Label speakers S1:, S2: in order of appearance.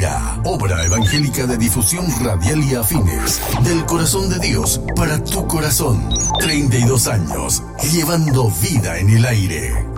S1: Lira, obra evangélica de difusión radial y afines. Del corazón de Dios para tu corazón. 32 años, llevando vida en el aire.